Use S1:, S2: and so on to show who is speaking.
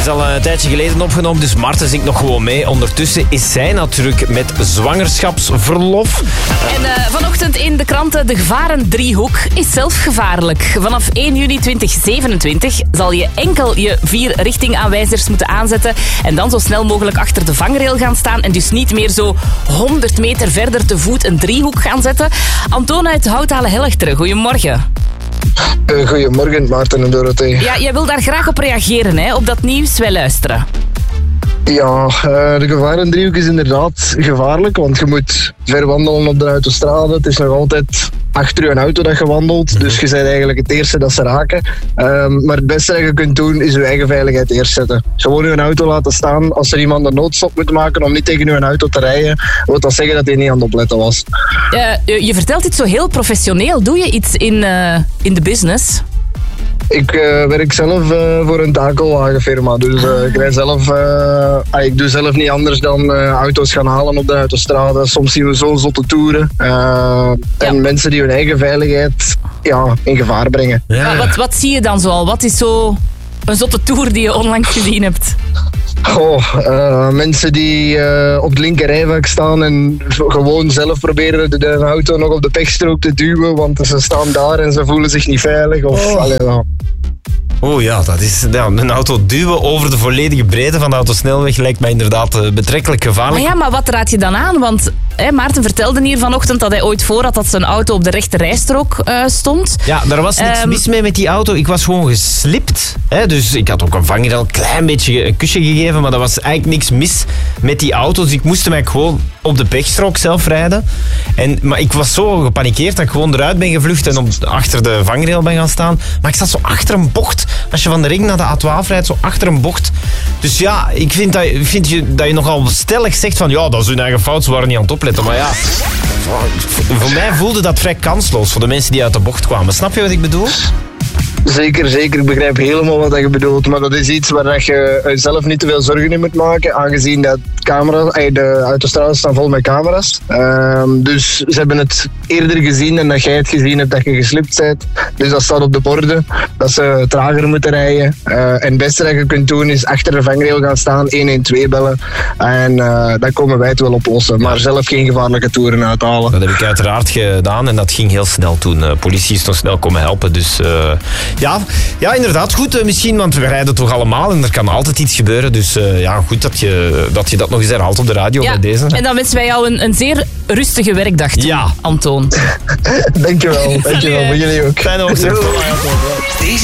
S1: is al een tijdje geleden opgenomen, dus Maarten zingt nog gewoon mee. Ondertussen is zij natuurlijk met zwangerschapsverlof.
S2: En vanochtend in de kranten, de gevarendriehoek is zelf gevaarlijk. Vanaf 1 juni 2027 zal je enkel je 4 richtingaanwijzers moeten aanzetten en dan zo snel mogelijk achter de vangrail gaan staan en dus niet meer zo 100 meter verder te voet een driehoek gaan zetten. Anton uit Houthalen-Helchteren, goedemorgen.
S3: Goedemorgen, Maarten en Dorothee.
S2: Ja, jij wil daar graag op reageren, hè? Op dat nieuws. Wij luisteren.
S3: Ja, de gevarendriehoek is inderdaad gevaarlijk, want je moet ver wandelen op de autostrade. Het is nog altijd achter je een auto dat je wandelt, dus je bent eigenlijk het eerste dat ze raken. Maar het beste dat je kunt doen, is je eigen veiligheid eerst zetten. Gewoon je auto laten staan. Als er iemand een noodstop moet maken om niet tegen je auto te rijden, wil dat zeggen dat hij niet aan het opletten was.
S2: Je vertelt dit zo heel professioneel. Doe je iets in de business?
S3: Ik werk zelf voor een takelwagenfirma, dus ik rij zelf, ik doe zelf niet anders dan auto's gaan halen op de autostrade. Soms zien we zo'n zotte toeren en mensen die hun eigen veiligheid in gevaar brengen.
S2: Ja. Wat zie je dan zoal? Wat is zo een zotte toer die je onlangs gezien hebt?
S3: Mensen die op het linker rijvak staan en gewoon zelf proberen de auto nog op de pechstrook te duwen, want ze staan daar en ze voelen zich niet veilig.
S1: Oh ja, dat is een auto duwen over de volledige breedte van de autosnelweg lijkt mij inderdaad betrekkelijk gevaarlijk.
S2: Maar wat raad je dan aan? Want Maarten vertelde hier vanochtend dat hij ooit voor had dat zijn auto op de rechte rijstrook stond.
S1: Ja, daar was niks mis mee met die auto. Ik was gewoon geslipt. Dus ik had ook een vangrail een klein beetje een kusje gegeven, maar er was eigenlijk niks mis met die auto. Dus ik moest hem gewoon op de pechstrook zelf rijden. Maar ik was zo gepanikeerd dat ik gewoon eruit ben gevlucht en achter de vangrail ben gaan staan. Maar ik zat zo achter een bocht. Als je van de ring naar de A12 rijdt, zo achter een bocht. Dus ja, ik vind dat je nogal stellig zegt van ja, dat is hun eigen fout, ze waren niet aan het opletten. Maar ja, voor mij voelde dat vrij kansloos voor de mensen die uit de bocht kwamen. Snap je wat ik bedoel?
S3: Zeker. Ik begrijp helemaal wat je bedoelt. Maar dat is iets waar je zelf niet te veel zorgen in moet maken. Aangezien dat de autostraden staan vol met camera's. Dus ze hebben het eerder gezien en dat jij het gezien hebt dat je geslipt bent. Dus dat staat op de borden. Dat ze trager moeten rijden. En het beste dat je kunt doen is achter de vangrail gaan staan. 112 bellen. En dan komen wij het wel oplossen. Maar zelf geen gevaarlijke toeren uithalen.
S1: Dat heb ik uiteraard gedaan en dat ging heel snel toen. Politie is nog snel komen helpen. Dus... Ja, inderdaad. Goed, misschien, want we rijden toch allemaal en er kan altijd iets gebeuren. Dus goed dat je dat nog eens herhaalt op de radio bij deze.
S2: En dan wensen wij jou een zeer rustige werkdag toe, Anton.
S3: Dankjewel. Voor jullie ook.
S1: Fijne ochtend.